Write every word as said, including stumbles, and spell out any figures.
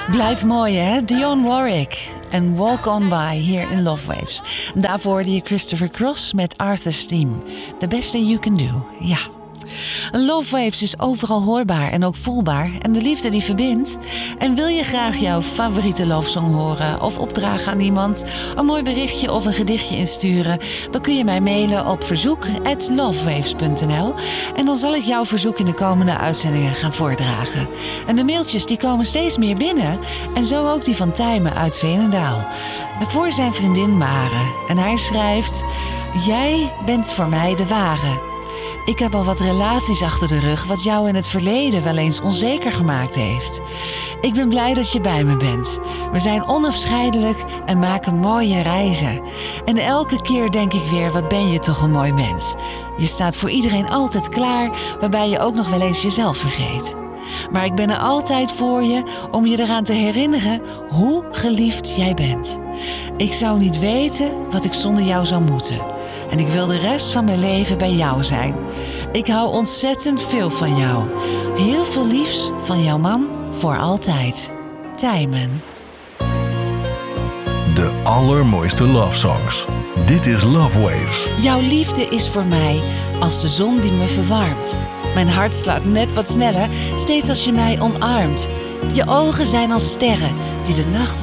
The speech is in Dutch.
Blijf mooi, hè? Dionne Warwick en Walk On By hier in Love Waves. Daarvoor hoorde je Christopher Cross met Arthur's Theme. The best that you can do, ja. Love Waves is overal hoorbaar en ook voelbaar. En de liefde die verbindt. En wil je graag jouw favoriete lovesong horen of opdragen aan iemand, een mooi berichtje of een gedichtje insturen, dan kun je mij mailen op verzoek at lovewaves punt n l en dan zal ik jouw verzoek in de komende uitzendingen gaan voordragen. En de mailtjes die komen steeds meer binnen en zo ook die van Tijmen uit Veenendaal. Voor zijn vriendin Mare. En hij schrijft: jij bent voor mij de ware. Ik heb al wat relaties achter de rug wat jou in het verleden wel eens onzeker gemaakt heeft. Ik ben blij dat je bij me bent. We zijn onafscheidelijk en maken mooie reizen. En elke keer denk ik weer, wat ben je toch een mooi mens. Je staat voor iedereen altijd klaar, waarbij je ook nog wel eens jezelf vergeet. Maar ik ben er altijd voor je om je eraan te herinneren hoe geliefd jij bent. Ik zou niet weten wat ik zonder jou zou moeten. En ik wil de rest van mijn leven bij jou zijn. Ik hou ontzettend veel van jou. Heel veel liefs van jouw man voor altijd. Tijmen. De allermooiste love songs. Dit is Love Waves. Jouw liefde is voor mij als de zon die me verwarmt. Mijn hart slaat net wat sneller, steeds als je mij omarmt. Je ogen zijn als sterren die de nacht